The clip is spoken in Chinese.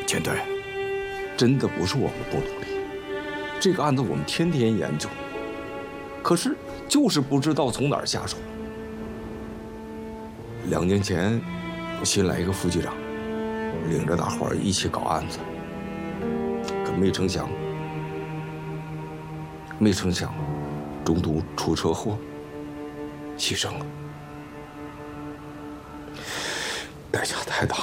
钱队，真的不是我们不努力，这个案子我们天天研究，可是就是不知道从哪儿下手。2年前，新来一个副局长，领着大伙儿一起搞案子，可没成想，中途出车祸，牺牲了，代价太大。